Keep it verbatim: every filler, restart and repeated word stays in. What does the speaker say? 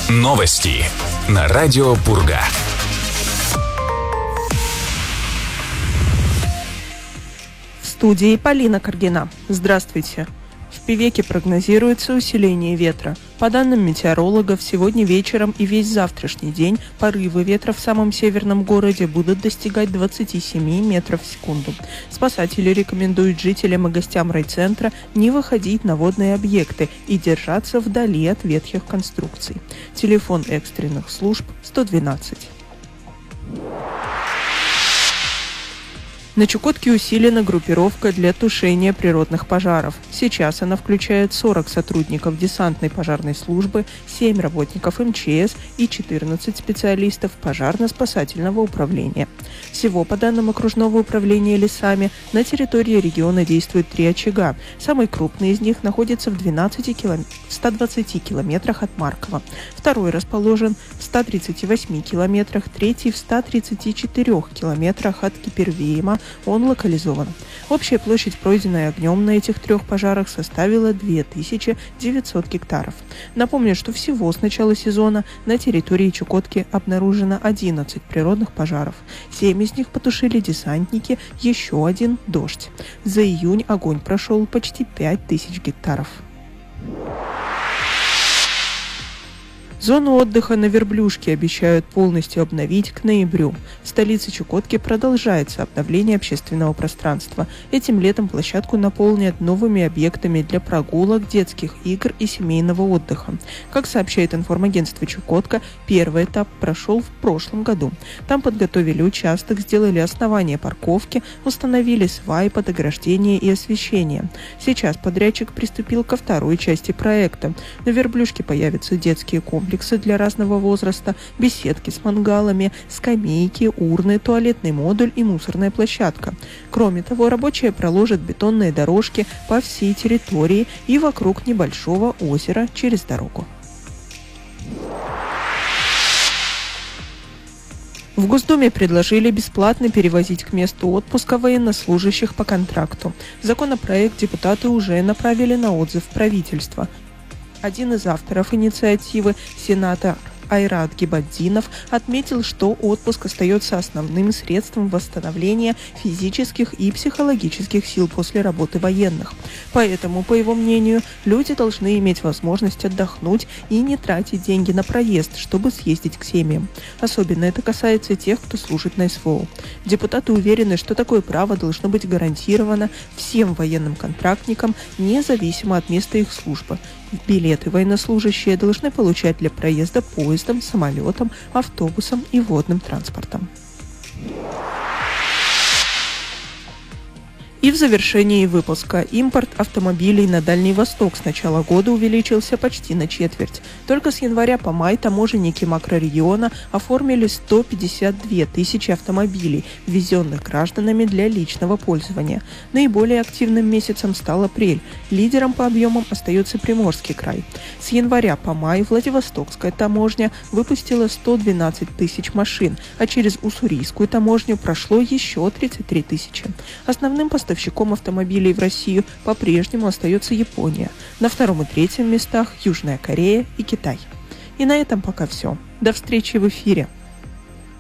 Новости на радио Пурга. В студии Полина Каргина. Здравствуйте. В Певеке прогнозируется усиление ветра. По данным метеорологов, сегодня вечером и весь завтрашний день порывы ветра в самом северном городе будут достигать двадцати семи метров в секунду. Спасатели рекомендуют жителям и гостям райцентра не выходить на водные объекты и держаться вдали от ветхих конструкций. Телефон экстренных служб сто двенадцать. На Чукотке усилена группировка для тушения природных пожаров. Сейчас она включает сорок сотрудников десантной пожарной службы, семь работников эм че эс и четырнадцать специалистов пожарно-спасательного управления. Всего, по данным окружного управления лесами, на территории региона действует три очага. Самый крупный из них находится в двенадцати килом... ста двадцати километрах от Маркова. Второй расположен в ста тридцати восьми километрах, третий в ста тридцати четырёх километрах от Кипервейма. Он локализован. Общая площадь, пройденная огнем на этих трех пожарах, составила две тысячи девятьсот гектаров. Напомню, что всего с начала сезона на территории Чукотки обнаружено одиннадцать природных пожаров. Семь из них потушили десантники, еще один – дождь. За июнь огонь прошел почти пять тысяч гектаров. Зону отдыха на Верблюжке обещают полностью обновить к ноябрю. В столице Чукотки продолжается обновление общественного пространства. Этим летом площадку наполнят новыми объектами для прогулок, детских игр и семейного отдыха. Как сообщает информагентство Чукотка, первый этап прошел в прошлом году. Там подготовили участок, сделали основание парковки, установили сваи под ограждение и освещение. Сейчас подрядчик приступил ко второй части проекта. На Верблюжке появятся детские комплексы для разного возраста, беседки с мангалами, скамейки, урны, туалетный модуль и мусорная площадка. Кроме того, рабочие проложат бетонные дорожки по всей территории и вокруг небольшого озера через дорогу. В Госдуме предложили бесплатно перевозить к месту отпуска военнослужащих по контракту. Законопроект депутаты уже направили на отзыв в правительство. Один из авторов инициативы, сенатор Айрат Гибаддинов, отметил, что отпуск остается основным средством восстановления физических и психологических сил после работы военных. Поэтому, по его мнению, люди должны иметь возможность отдохнуть и не тратить деньги на проезд, чтобы съездить к семьям. Особенно это касается тех, кто служит на эс вэ о. Депутаты уверены, что такое право должно быть гарантировано всем военным контрактникам, независимо от места их службы. Билеты военнослужащие должны получать для проезда поездом, самолетом, автобусом и водным транспортом. И в завершении выпуска импорт автомобилей на Дальний Восток с начала года увеличился почти на четверть. Только с января по май таможенники макрорегиона оформили сто пятьдесят две тысячи автомобилей, ввезенных гражданами для личного пользования. Наиболее активным месяцем стал апрель. Лидером по объемам остается Приморский край. С января по май Владивостокская таможня выпустила сто двенадцать тысяч машин, а через Уссурийскую таможню прошло еще тридцать три тысячи. Основным поставщиком Поставщиком автомобилей в Россию по-прежнему остается Япония. На втором и третьем местах Южная Корея и Китай. И на этом пока все. До встречи в эфире.